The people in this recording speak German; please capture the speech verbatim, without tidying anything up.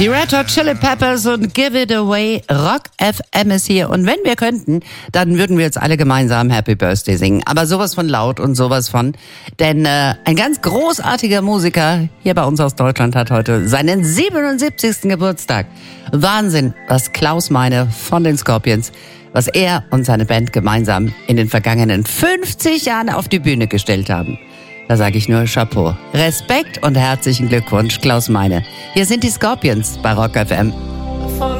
Die Red Hot Chili Peppers und Give It Away. Rock F M ist hier. Und wenn wir könnten, dann würden wir jetzt alle gemeinsam Happy Birthday singen. Aber sowas von laut und sowas von. Denn äh, ein ganz großartiger Musiker hier bei uns aus Deutschland hat heute seinen siebenundsiebzigsten Geburtstag. Wahnsinn, was Klaus Meine von den Scorpions, was er und seine Band gemeinsam in den vergangenen fünfzig Jahren auf die Bühne gestellt haben. Da sage ich nur Chapeau. Respekt und herzlichen Glückwunsch, Klaus Meine. Hier sind die Scorpions bei Rock F M.